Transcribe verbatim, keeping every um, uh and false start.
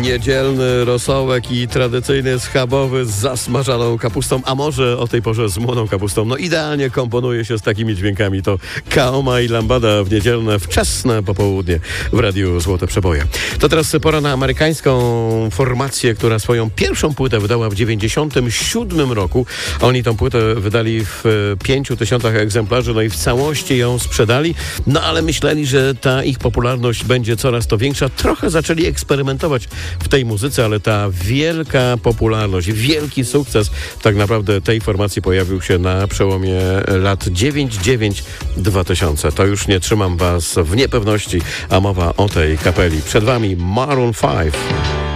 Niedzielny rosołek i tradycyjny schabowy z zasmażaną kapustą, a może o tej porze z młodą kapustą. No idealnie komponuje się z takimi dźwiękami. To Kaoma i Lambada w niedzielne wczesne popołudnie w Radiu Złote Przeboje. To teraz pora na amerykańską formację, która swoją pierwszą płytę wydała w dziewięćdziesiątym siódmym roku. Oni tą płytę wydali w pięciu tysiącach egzemplarzy, no i w całości ją sprzedali. No ale myśleli, że ta ich popularność będzie coraz to większa. Trochę zaczęli eksperymentować w tej muzyce, ale ta wielka popularność, wielki sukces tak naprawdę tej formacji pojawił się na przełomie lat dziewięćdziesiątego dziewiątego dwa tysiące. To już nie trzymam was w niepewności, a mowa o tej kapeli. Przed wami Maroon five.